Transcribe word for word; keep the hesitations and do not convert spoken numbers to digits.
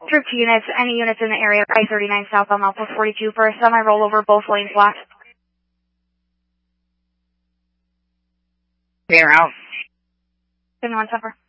Troop two units, any units in the area, I thirty-nine southbound Outpost forty-two for a semi-rollover, both lanes blocked. Clear out. seventy-one Suffer.